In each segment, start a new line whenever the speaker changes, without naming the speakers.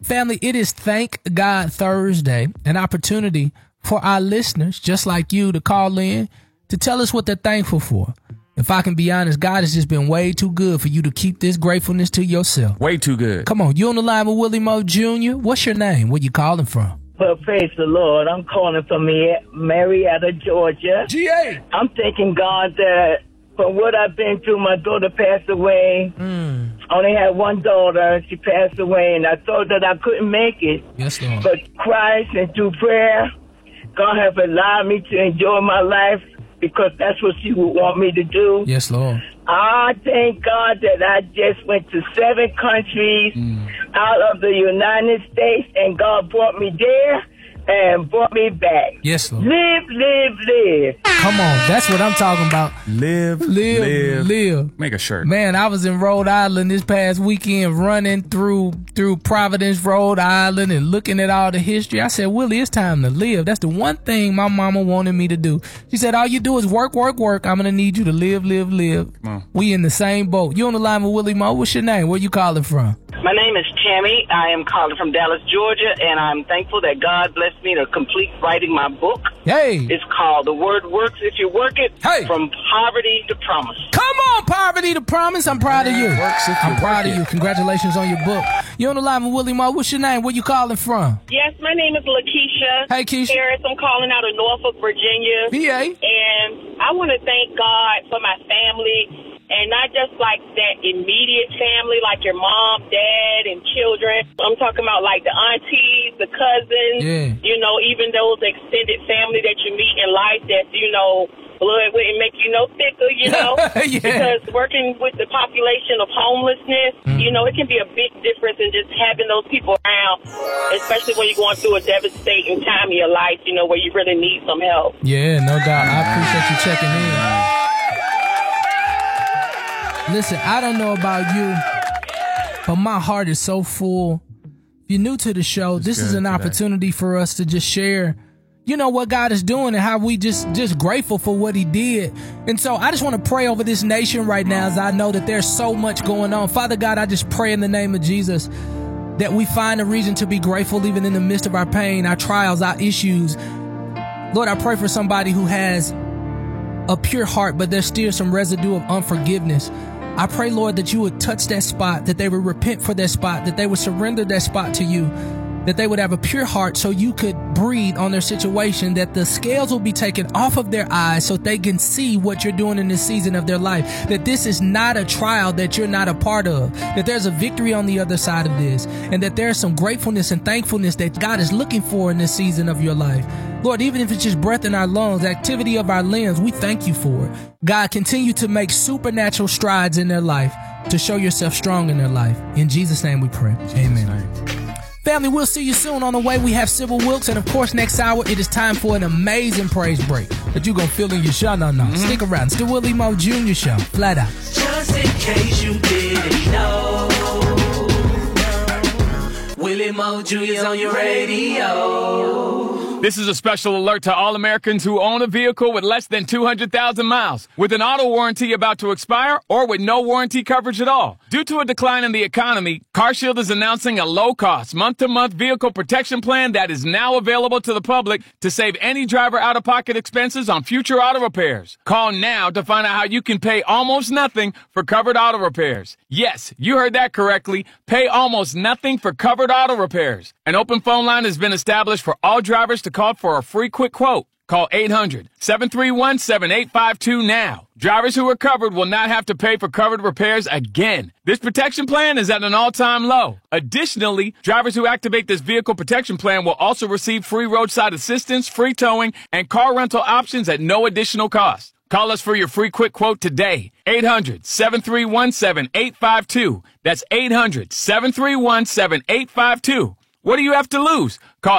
Family, it is Thank God Thursday, an opportunity for our listeners, just like you, to call in to tell us what they're thankful for. If I can be honest, God has just been way too good for you to keep this gratefulness to yourself.
Way too good.
Come on, you on the line with Willie Moe Jr.? What's your name? Where you calling from?
Well, praise the Lord. I'm calling from Marietta, Georgia.
GA.
I'm thanking God that from what I've been through, my daughter passed away. I only had one daughter. She passed away, and I thought that I couldn't make it.
Yes, Lord.
But Christ and through prayer, God have allowed me to enjoy my life because that's what she would want me to do.
Yes, Lord.
I thank God that I just went to 7 countries out of the United States, and God brought me there and brought me back.
Yes, Lord.
Live.
Come on, that's what I'm talking about.
Live. Make a shirt.
Man, I was in Rhode Island this past weekend running through Providence, Rhode Island, and looking at all the history. I said, Willie, it's time to live. That's the one thing my mama wanted me to do. She said, all you do is work. I'm going to need you to live.
Come on.
We in the same boat. You on the line with Willie Moe. What's your name? Where you calling from?
My name is Tammy. I am calling from Dallas, Georgia, and I'm thankful that God blessed me to complete writing my book.
Hey.
It's called The Word Works If You Work It,
Hey.
From Poverty to Promise.
Come on, Poverty to Promise. I'm proud of you. I'm proud of you. Congratulations on your book. You on the line with Willie Moe. What's your name? Where you calling from?
Yes, my name is Lakeisha.
Hey, Keisha.
Harris. I'm calling out of Norfolk, Virginia.
VA.
And I want to thank God for my family. And not just like that immediate family, like your mom, dad, and children. I'm talking about like the aunties, the cousins, you know, even those extended family that you meet in life that, you know, blood wouldn't make you no thicker, you know. Because working with the population of homelessness, you know, it can be a big difference in just having those people around, especially when you're going through a devastating time in your life, you know, where you really need some help.
Yeah, no doubt. I appreciate you checking in. Listen, I don't know about you, but my heart is so full. If you're new to the show, this is an opportunity for us to just share, you know, what God is doing and how we just grateful for what he did. And so I just want to pray over this nation right now, as I know that there's so much going on. Father God, I just pray in the name of Jesus that we find a reason to be grateful even in the midst of our pain, our trials, our issues. Lord, I pray for somebody who has a pure heart, but there's still some residue of unforgiveness. I pray, Lord, that you would touch that spot, that they would repent for that spot, that they would surrender that spot to you, that they would have a pure heart so you could breathe on their situation, that the scales will be taken off of their eyes so they can see what you're doing in this season of their life, that this is not a trial that you're not a part of, that there's a victory on the other side of this, and that there's some gratefulness and thankfulness that God is looking for in this season of your life. Lord, even if it's just breath in our lungs, activity of our limbs, we thank you for it. God, continue to make supernatural strides in their life to show yourself strong in their life. In Jesus' name we pray. Amen. Family, we'll see you soon. On the way, we have Sybil Wilkes. And, of course, next hour, it is time for an amazing praise break that you're going to feel in your show. Stick around. It's the Willie Moe Jr. Show. Flat out.
Just in case you didn't know, Willie Moe Jr. is on your radio.
This is a special alert to all Americans who own a vehicle with less than 200,000 miles, with an auto warranty about to expire, or with no warranty coverage at all. Due to a decline in the economy, CarShield is announcing a low-cost, month-to-month vehicle protection plan that is now available to the public to save any driver out-of-pocket expenses on future auto repairs. Call now to find out how you can pay almost nothing for covered auto repairs. Yes, you heard that correctly. Pay almost nothing for covered auto repairs. An open phone line has been established for all drivers to call for a free quick quote. Call 800-731-7852 now. Drivers who are covered will not have to pay for covered repairs again. This protection plan is at an all-time low. Additionally, drivers who activate this vehicle protection plan will also receive free roadside assistance, free towing, and car rental options at no additional cost. Call us for your free quick quote today. 800-731-7852. That's 800-731-7852. What do you have to lose? Call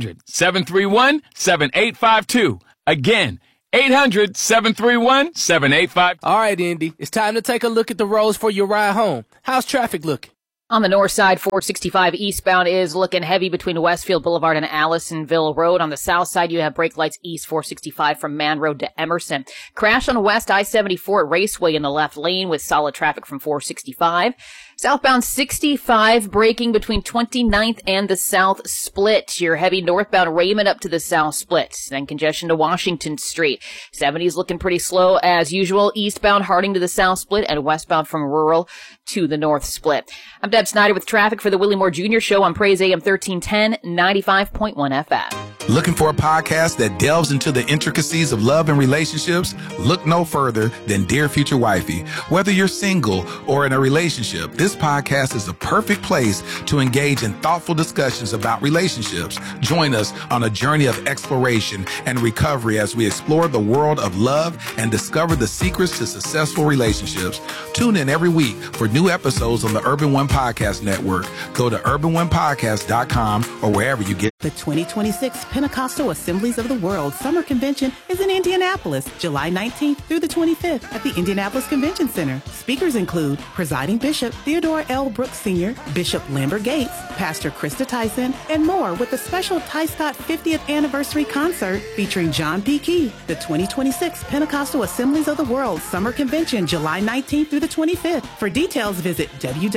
800-731-7852. Again, 800-731-7852.
All right, Indy, it's time to take a look at the roads for your ride home. How's traffic looking?
On the north side, 465 eastbound is looking heavy between Westfield Boulevard and Allisonville Road. On the south side, you have brake lights east 465 from Man Road to Emerson. Crash on West I-74 at Raceway in the left lane with solid traffic from 465. Southbound 65 braking between 29th and the South Split. Your heavy northbound Raymond up to the South Split. Then congestion to Washington Street. 70 is looking pretty slow as usual. Eastbound Harding to the South Split and westbound from Rural to the North Split. I'm Deb Snyder with traffic for the Willie Moore Jr. Show on Praise AM 1310, 95.1 FM.
Looking for a podcast that delves into the intricacies of love and relationships? Look no further than Dear Future Wifey. Whether you're single or in a relationship, this podcast is the perfect place to engage in thoughtful discussions about relationships. Join us on a journey of exploration and recovery as we explore the world of love and discover the secrets to successful relationships. Tune in every week for new episodes on the Urban One Podcast Network. Go to urbanonepodcast.com or wherever you get.
The 2026 Pentecostal Assemblies of the World Summer Convention is in Indianapolis, July 19th through the 25th at the Indianapolis Convention Center. Speakers include Presiding Bishop Theodore L. Brooks Sr., Bishop Lambert Gates, Pastor Krista Tyson, and more with a special Ty Scott 50th Anniversary Concert featuring John P. Key. The 2026 Pentecostal Assemblies of the World Summer Convention, July 19th through the 25th. For details, visit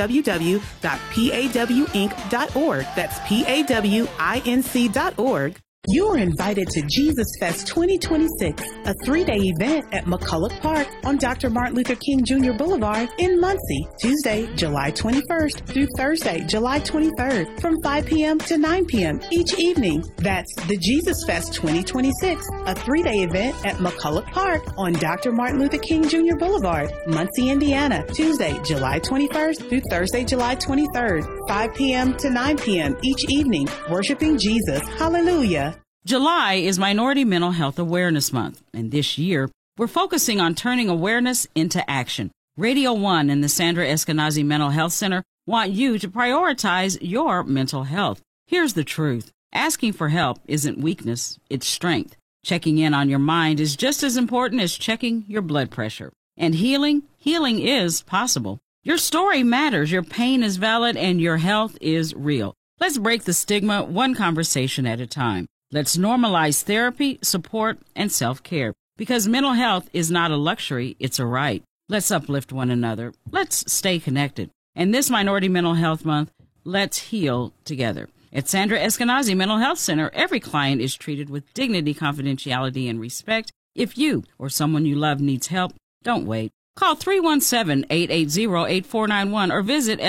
www.pawinc.org. That's PAWINC.org. You are invited to Jesus Fest 2026, a 3-day event at McCulloch Park on Dr. Martin Luther King Jr. Boulevard in Muncie, Tuesday, July 21st through Thursday, July 23rd, from 5 p.m. to 9 p.m. each evening. That's the Jesus Fest 2026, a 3-day event at McCulloch Park on Dr. Martin Luther King Jr. Boulevard, Muncie, Indiana, Tuesday, July 21st through Thursday, July 23rd, 5 p.m. to 9 p.m. each evening, worshiping Jesus. Hallelujah.
July is Minority Mental Health Awareness Month, and this year, we're focusing on turning awareness into action. Radio 1 and the Sandra Eskenazi Mental Health Center want you to prioritize your mental health. Here's the truth. Asking for help isn't weakness, it's strength. Checking in on your mind is just as important as checking your blood pressure. And healing is possible. Your story matters, your pain is valid, and your health is real. Let's break the stigma one conversation at a time. Let's normalize therapy, support, and self-care, because mental health is not a luxury, it's a right. Let's uplift one another. Let's stay connected. And this Minority Mental Health Month, let's heal together. At Sandra Eskenazi Mental Health Center, every client is treated with dignity, confidentiality, and respect. If you or someone you love needs help, don't wait. Call 317-880-8491 or visit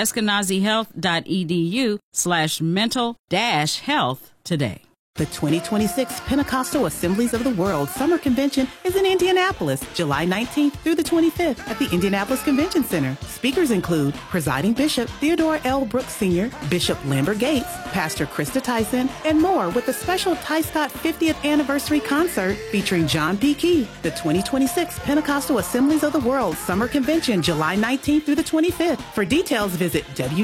eskenazihealth.edu/mental-health today.
The 2026 Pentecostal Assemblies of the World Summer Convention is in Indianapolis, July 19th through the 25th at the Indianapolis Convention Center. Speakers include Presiding Bishop Theodore L. Brooks Sr., Bishop Lambert Gates, Pastor Krista Tyson, and more with a special Ty Scott 50th Anniversary Concert featuring John P. Key. The 2026 Pentecostal Assemblies of the World Summer Convention, July 19th through the 25th. For details, visit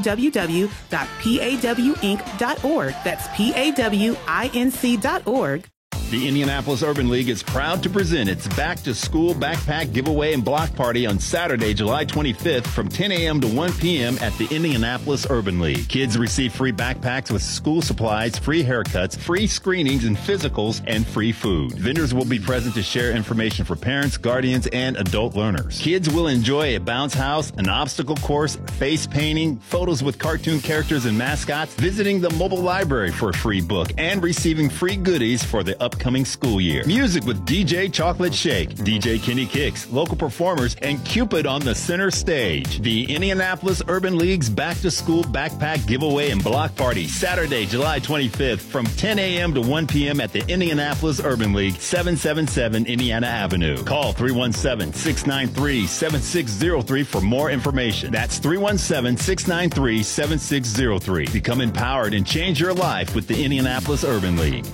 www.pawinc.org. That's PAWINC.org.
The Indianapolis Urban League is proud to present its Back to School Backpack Giveaway and Block Party on Saturday, July 25th from 10 a.m. to 1 p.m. at the Indianapolis Urban League. Kids receive free backpacks with school supplies, free haircuts, free screenings and physicals, and free food. Vendors will be present to share information for parents, guardians, and adult learners. Kids will enjoy a bounce house, an obstacle course, face painting, photos with cartoon characters and mascots, visiting the mobile library for a free book, and receiving free goodies for the upcoming school year. Music with DJ Chocolate Shake, DJ Kenny Kicks, local performers, and Cupid on the center stage. The Indianapolis Urban League's Back to School Backpack Giveaway and Block Party, Saturday, July 25th from 10 a.m. to 1 p.m. at the Indianapolis Urban League, 777 Indiana Avenue. Call 317-693-7603 for more information. That's 317-693-7603. Become empowered and change your life with the Indianapolis Urban League.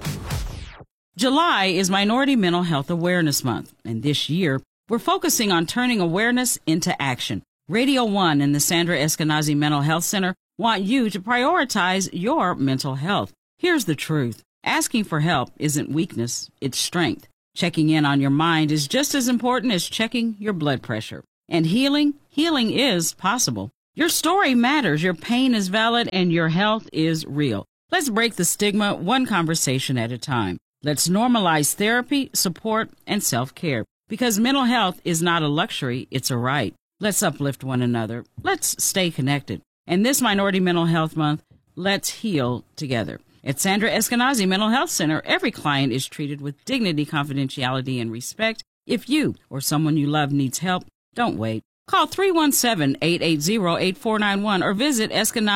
July is Minority Mental Health Awareness Month, and this year, we're focusing on turning awareness into action. Radio 1 and the Sandra Eskenazi Mental Health Center want you to prioritize your mental health. Here's the truth. Asking for help isn't weakness, it's strength. Checking in on your mind is just as important as checking your blood pressure. And healing is possible. Your story matters, your pain is valid, and your health is real. Let's break the stigma one conversation at a time. Let's normalize therapy, support, and self-care, because mental health is not a luxury, it's a right. Let's uplift one another. Let's stay connected. And this Minority Mental Health Month, let's heal together. At Sandra Eskenazi Mental Health Center, every client is treated with dignity, confidentiality, and respect. If you or someone you love needs help, don't wait. Call 317-880-8491 or visit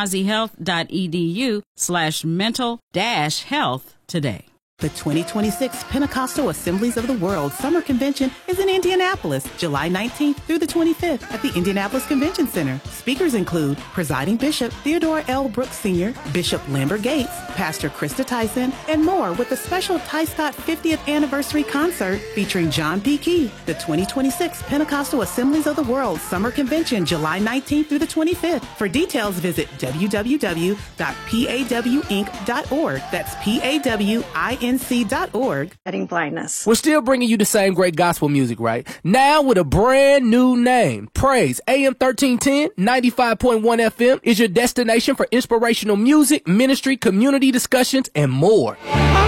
eskenazihealth.edu/mental-health today.
The 2026 Pentecostal Assemblies of the World Summer Convention is in Indianapolis, July 19th through the 25th at the Indianapolis Convention Center. Speakers include Presiding Bishop Theodore L. Brooks Sr., Bishop Lambert Gates, Pastor Krista Tyson, and more with a special Ty Scott 50th Anniversary Concert featuring John P. Key. The 2026 Pentecostal Assemblies of the World Summer Convention, July 19th through the 25th. For details, visit www.pawinc.org. That's PAWINC.org.
Fighting blindness.
We're still bringing you the same great gospel music, right? Now with a brand new name. Praise AM 1310, 95.1 FM is your destination for inspirational music, ministry, community discussions, and more.